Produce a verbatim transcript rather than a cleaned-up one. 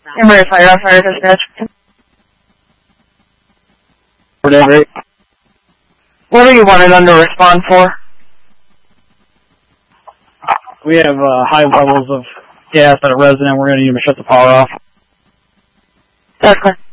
Emergency fire, fire dispatch. What are you wanting them to respond for? We have uh, high levels of gas at a resident. We're going to need them to shut the power off. That's clear.